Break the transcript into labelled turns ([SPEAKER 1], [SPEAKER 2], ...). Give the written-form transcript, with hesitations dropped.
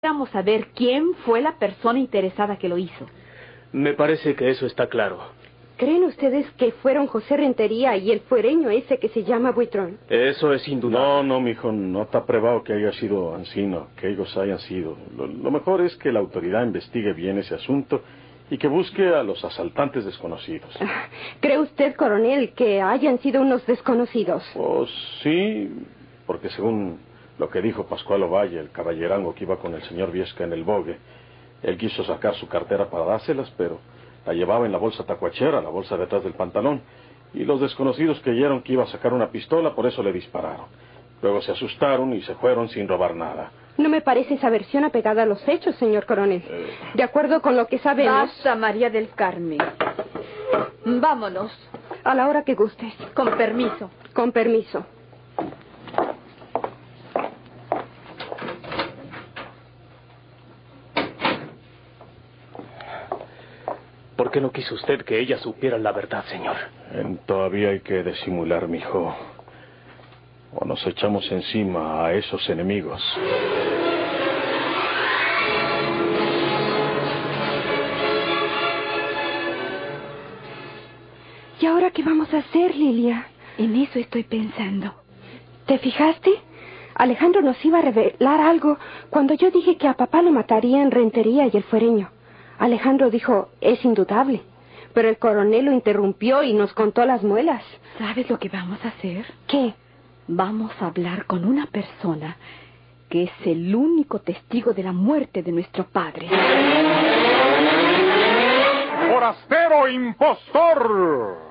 [SPEAKER 1] Vamos a ver quién fue la persona interesada que lo hizo.
[SPEAKER 2] Me parece que eso está claro.
[SPEAKER 3] ¿Creen ustedes que fueron José Rentería y el fuereño ese que se llama Buitrón?
[SPEAKER 2] Eso es indudable.
[SPEAKER 4] No, mijo, no está probado que haya sido Ancino, que ellos hayan sido. Lo mejor es que la autoridad investigue bien ese asunto y que busque a los asaltantes desconocidos.
[SPEAKER 3] ¿Cree usted, coronel, que hayan sido unos desconocidos?
[SPEAKER 4] Oh, sí, porque según lo que dijo Pascual Ovalle, el caballerango que iba con el señor Viesca en el bogue, él quiso sacar su cartera para dárselas, pero la llevaba en la bolsa tacuachera, la bolsa detrás del pantalón, y los desconocidos creyeron que iba a sacar una pistola, por eso le dispararon. Luego se asustaron y se fueron sin robar nada.
[SPEAKER 3] No me parece esa versión apegada a los hechos, señor coronel. De acuerdo con lo que sabemos...
[SPEAKER 1] Basta, María del Carmen. Vámonos.
[SPEAKER 3] A la hora que gustes.
[SPEAKER 1] Con permiso.
[SPEAKER 3] Con permiso.
[SPEAKER 2] ¿Por qué no quiso usted que ella supiera la verdad, señor?
[SPEAKER 4] Todavía hay que disimular, mijo. O nos echamos encima a esos enemigos.
[SPEAKER 3] ¿Y ahora qué vamos a hacer, Lilia?
[SPEAKER 1] En eso estoy pensando.
[SPEAKER 3] ¿Te fijaste? Alejandro nos iba a revelar algo cuando yo dije que a papá lo matarían Rentería y el fuereño. Alejandro dijo, es indudable. Pero el coronel lo interrumpió y nos contó las muelas.
[SPEAKER 1] ¿Sabes lo que vamos a hacer?
[SPEAKER 3] ¿Qué?
[SPEAKER 1] Vamos a hablar con una persona que es el único testigo de la muerte de nuestro padre.
[SPEAKER 5] ¡Forastero impostor!